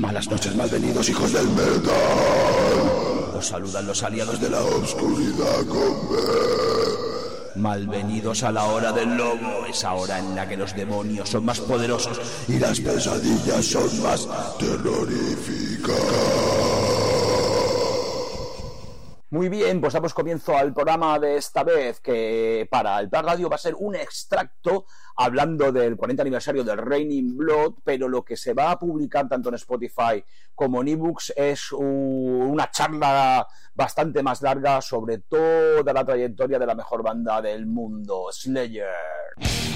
Malas noches, malvenidos hijos del metal. Os saludan los aliados de la oscuridad con B. Malvenidos a la hora del lobo, esa hora en la que los demonios son más poderosos y las pesadillas son más terroríficas. Muy bien, pues damos comienzo al programa de esta vez, que para el Plan Radio va a ser un extracto hablando del 40 aniversario del Raining Blood, pero lo que se va a publicar tanto en Spotify como en ebooks es una charla bastante más larga sobre toda la trayectoria de la mejor banda del mundo, Slayer.